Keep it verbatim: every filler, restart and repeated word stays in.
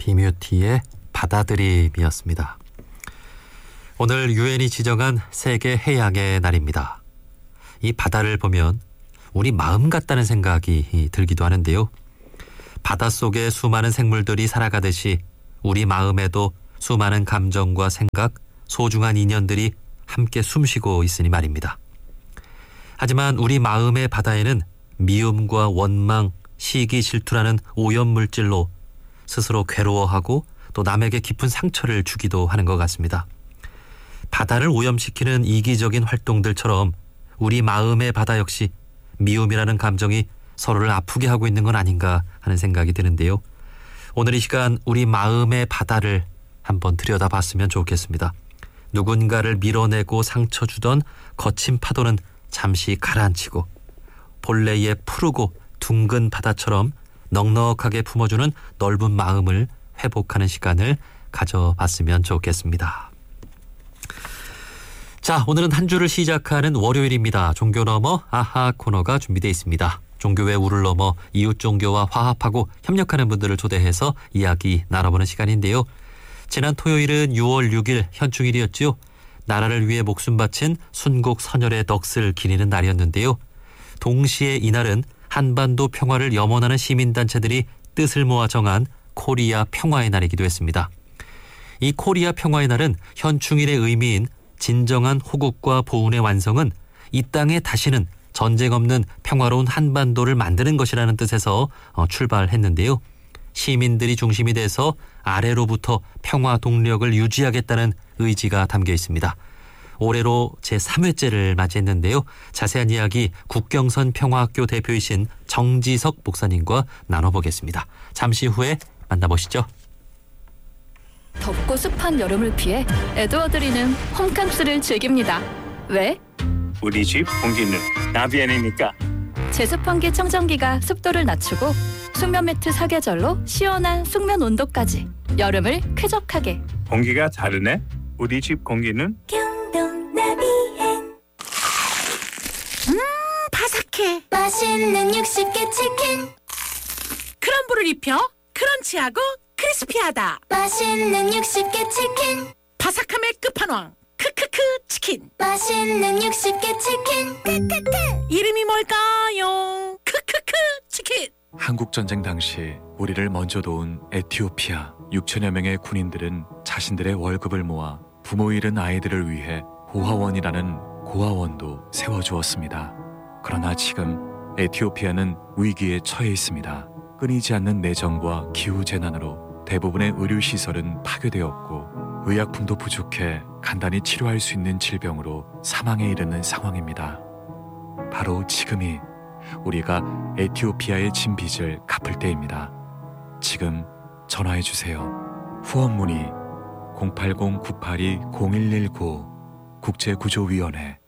비뮤티의 받아들임이었습니다. 오늘 유엔이 지정한 세계 해양의 날입니다. 이 바다를 보면 우리 마음 같다는 생각이 들기도 하는데요. 바닷속에 수많은 생물들이 살아가듯이 우리 마음에도 수많은 감정과 생각, 소중한 인연들이 함께 숨쉬고 있으니 말입니다. 하지만 우리 마음의 바다에는 미움과 원망, 시기, 질투라는 오염물질로 스스로 괴로워하고 또 남에게 깊은 상처를 주기도 하는 것 같습니다. 바다를 오염시키는 이기적인 활동들처럼 우리 마음의 바다 역시 미움이라는 감정이 서로를 아프게 하고 있는 건 아닌가 하는 생각이 드는데요. 오늘 이 시간 우리 마음의 바다를 한번 들여다봤으면 좋겠습니다. 누군가를 밀어내고 상처 주던 거친 파도는 잠시 가라앉히고 본래의 푸르고 둥근 바다처럼 넉넉하게 품어주는 넓은 마음을 회복하는 시간을 가져봤으면 좋겠습니다. 자, 오늘은 한 주를 시작하는 월요일입니다. 종교 너머 아하 코너가 준비되어 있습니다. 종교의 우를 넘어 이웃 종교와 화합하고 협력하는 분들을 초대해서 이야기 나눠보는 시간인데요. 지난 토요일은 유월 육일 현충일이었죠. 나라를 위해 목숨 바친 순국 선열의 넋을 기리는 날이었는데요. 동시에 이날은 한반도 평화를 염원하는 시민단체들이 뜻을 모아 정한 코리아 평화의 날이기도 했습니다. 이 코리아 평화의 날은 현충일의 의미인 진정한 호국과 보훈의 완성은 이 땅에 다시는 전쟁 없는 평화로운 한반도를 만드는 것이라는 뜻에서 출발했는데요. 시민들이 중심이 돼서 아래로부터 평화 동력을 유지하겠다는 의지가 담겨 있습니다. 올해로 제삼 회째를 맞이했는데요. 자세한 이야기 국경선 평화학교 대표이신 정지석 목사님과 나눠보겠습니다. 잠시 후에 만나보시죠. 덥고 습한 여름을 피해 에드워드리는 홈캉스를 즐깁니다. 왜? 우리 집 공기는 나비엔이니까. 제습환기 청정기가 습도를 낮추고 숙면 매트 사계절로 시원한 숙면 온도까지 여름을 쾌적하게. 공기가 다르네. 우리 집 공기는 경동 나비엔. 음 바삭해. 맛있는 육십 개 치킨. 크럼블을 입혀 크런치하고 크리스피하다. 맛있는 육십 개 치킨. 바삭함의 끝판왕 크크크 치킨. 맛있는 육십 개 치킨. 크크크. 이름이 뭘까요? 크크크 치킨. 한국전쟁 당시 우리를 먼저 도운 에티오피아 육천여 명의 군인들은 자신들의 월급을 모아 부모 잃은 아이들을 위해 고아원이라는 고아원도 세워주었습니다. 그러나 지금 에티오피아는 위기에 처해 있습니다. 끊이지 않는 내전과 기후재난으로 대부분의 의료시설은 파괴되었고 의약품도 부족해 간단히 치료할 수 있는 질병으로 사망에 이르는 상황입니다. 바로 지금이 우리가 에티오피아의 진 빚을 갚을 때입니다. 지금 전화해주세요. 후원 문의 공팔공 구팔이 공일일구 국제구조위원회.